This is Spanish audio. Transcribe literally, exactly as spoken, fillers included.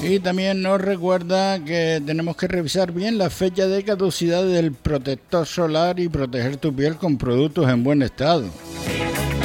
Y también nos recuerda que tenemos que revisar bien la fecha de caducidad del protector solar y proteger tu piel con productos en buen estado.